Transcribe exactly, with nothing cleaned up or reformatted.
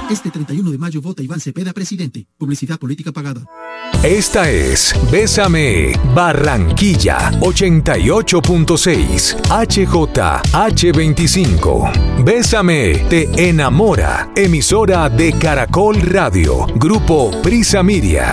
Este treinta y uno de mayo vota Iván Cepeda presidente. Publicidad política pagada. Esta es Bésame Barranquilla ochenta y ocho punto seis H J H veinticinco. Bésame te enamora. Emisora de Caracol Radio. Grupo Prisa Media.